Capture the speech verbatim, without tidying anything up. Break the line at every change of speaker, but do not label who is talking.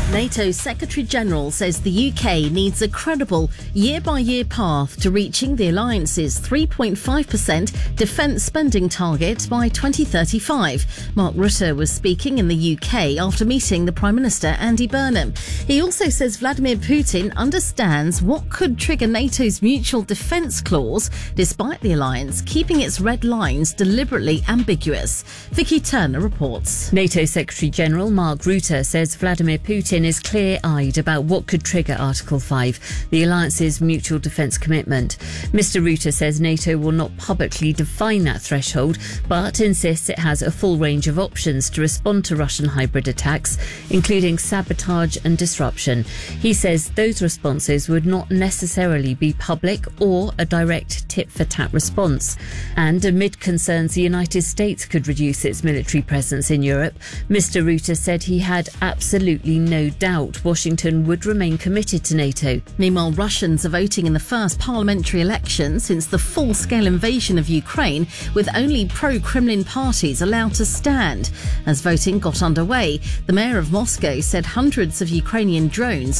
NATO Secretary-General says the U K needs a credible year-by-year path to reaching the alliance's three point five percent defence spending target by twenty thirty-five. Mark Rutte was speaking in the U K after meeting the Prime Minister Andy Burnham. He also says Vladimir Putin understands what could trigger NATO's mutual defence clause, despite the alliance keeping its red lines deliberately ambiguous. Vicky Turner reports.
NATO Secretary-General Mark Rutte says Vladimir Putin is clear-eyed about what could trigger Article five, the alliance's mutual defence commitment. Mister Rutte says NATO will not publicly define that threshold, but insists it has a full range of options to respond to Russian hybrid attacks, including sabotage and disruption. He says those responses would not necessarily be public or a direct tit-for-tat response. And amid concerns the United States could reduce its military presence in Europe, Mister Rutte said he had absolutely no doubt Washington would remain committed to NATO.
Meanwhile, Russians are voting in the first parliamentary election since the full-scale invasion of Ukraine, with only pro-Kremlin parties allowed to stand. As voting got underway, the mayor of Moscow said hundreds of Ukrainian drones